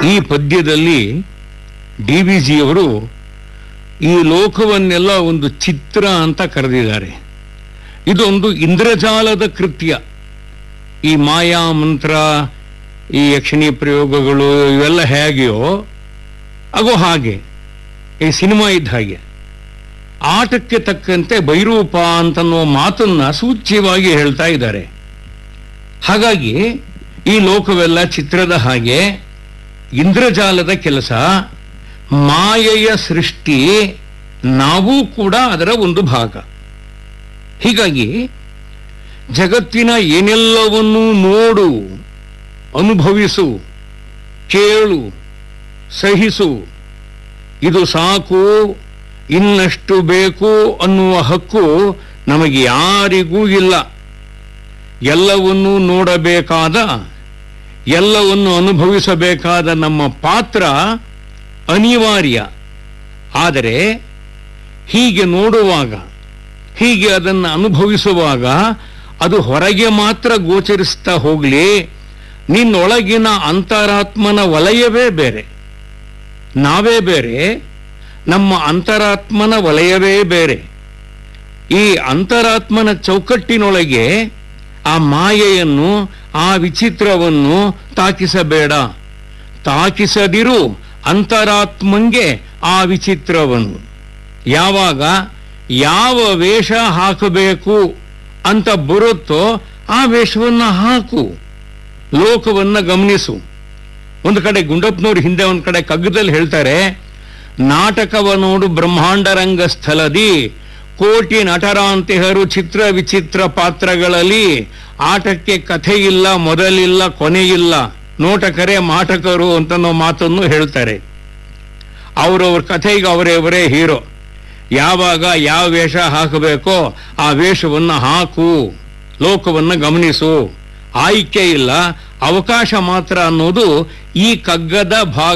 ಈ ಪದ್ಯದಲ್ಲಿ DVಜಿಯವರು ಈ ಲೋಕವನ್ನೆಲ್ಲ ಒಂದು ಚಿತ್ರ ಅಂತ ಕರೆದಿದ್ದಾರೆ. ಇದೊಂದು ಇಂದ್ರಜಾಲದ ಕೃತ್ಯ. ಈ ಮಾಯಾ ಮಂತ್ರ, ಈ ಯಕ್ಷಿಣಿ ಪ್ರಯೋಗಗಳು ಇವೆಲ್ಲ ಹೇಗೆಯೋ ಆಗೋ ಹಾಗೆ ಈ ಸಿನಿಮಾ ಇದ್ದ ಹಾಗೆ ಆಟಕ್ಕೆ ತಕ್ಕಂತೆ ಬೈರೂಪ ಅಂತನ್ನೋ ಮಾತನ್ನ ಸೂಚ್ಯವಾಗಿ ಹೇಳ್ತಾ ಇದ್ದಾರೆ. ಹಾಗಾಗಿ ಈ ಲೋಕವೆಲ್ಲ ಚಿತ್ರದ ಹಾಗೆ ಇಂದ್ರಜಾಲದ ಕೆಲಸ, ಮಾಯೆಯ ಸೃಷ್ಟಿ, ನಾವೂ ಕೂಡ ಅದರ ಒಂದು ಭಾಗ. ಹೀಗಾಗಿ ಜಗತ್ತಿನ ಏನೆಲ್ಲವನ್ನೂ ನೋಡು, ಅನುಭವಿಸು, ಕೇಳು, ಸಹಿಸು, ಇದು ಸಾಕು, ಇನ್ನಷ್ಟು ಬೇಕು ಅನ್ನುವ ಹಕ್ಕು ನಮಗೆ ಯಾರಿಗೂ ಇಲ್ಲ. ಎಲ್ಲವನ್ನೂ ನೋಡಬೇಕಾದ, ಎಲ್ಲವನ್ನು ಅನುಭವಿಸಬೇಕಾದ ನಮ್ಮ ಪಾತ್ರ ಅನಿವಾರ್ಯ. ಆದರೆ ಹೀಗೆ ನೋಡುವಾಗ, ಹೀಗೆ ಅದನ್ನು ಅನುಭವಿಸುವಾಗ ಅದು ಹೊರಗೆ ಮಾತ್ರ ಗೋಚರಿಸ್ತಾ ಹೋಗಲಿ, ನಿನ್ನೊಳಗಿನ ಅಂತರಾತ್ಮನ ವಲಯವೇ ಬೇರೆ. ನಾವೇ ಬೇರೆ, ನಮ್ಮ ಅಂತರಾತ್ಮನ ವಲಯವೇ ಬೇರೆ. ಈ ಅಂತರಾತ್ಮನ ಚೌಕಟ್ಟಿನೊಳಗೆ ಆ ಮಾಯೆಯನ್ನು, ಆ ವಿಚಿತ್ರವನ್ನು ತಾಕಿಸಬೇಡ. ತಾಕಿಸದಿರು ಅಂತರಾತ್ಮಂಗೆ ಆ ವಿಚಿತ್ರವನ್ನು. ಯಾವಾಗ ಯಾವ ವೇಷ ಹಾಕಬೇಕು ಅಂತ ಬರುತ್ತೋ ಆ ವೇಷವನ್ನು ಹಾಕು. ಲೋಕವನ್ನ ಗಮನಿಸು. ಒಂದು ಕಡೆ ಗುಂಡಪ್ಪನವ್ರು ಹಿಂದೆ ಒಂದು ಕಡೆ ಕಗ್ಗದಲ್ಲಿ ಹೇಳ್ತಾರೆ, ನಾಟಕವ ನೋಡು ಬ್ರಹ್ಮಾಂಡ ರಂಗಸ್ಥಳದಿ, ಕೋಟಿ ನಟರಾಂತಿಹರು ಚಿತ್ರ ವಿಚಿತ್ರ ಪಾತ್ರಗಳಲ್ಲಿ, ಆಟಕ್ಕೆ ಕಥೆ ಇಲ್ಲ, ಮೊದಲಿಲ್ಲ, ಕೊನೆಯಿಲ್ಲ, ನೋಟಕರೇ ಮಾಟಕರು ಅಂತ ಮಾತನ್ನು ಹೇಳ್ತಾರೆ. ಅವರವ್ರ ಕಥೆಗೆ ಅವರೇ ಹೀರೋ. ಯಾವಾಗ ಯಾವ ವೇಷ ಹಾಕಬೇಕೋ ಆ ವೇಷವನ್ನು ಹಾಕು. ಲೋಕವನ್ನು ಗಮನಿಸು. ಆಯ್ಕೆ ಇಲ್ಲ, ಅವಕಾಶ ಮಾತ್ರ ಅನ್ನೋದು ಈ ಕಗ್ಗದ ಭಾಗ.